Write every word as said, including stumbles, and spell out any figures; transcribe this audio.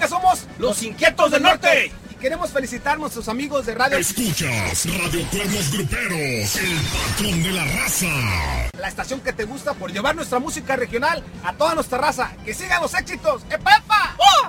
que somos los Inquietos del Norte. Y queremos felicitar a nuestros amigos de radio. Escuchas Radio Cuernos Gruperos, el patrón de la raza. La estación que te gusta por llevar nuestra música regional a toda nuestra raza. ¡Que sigan los éxitos! ¡Epa, epa! ¡Oh!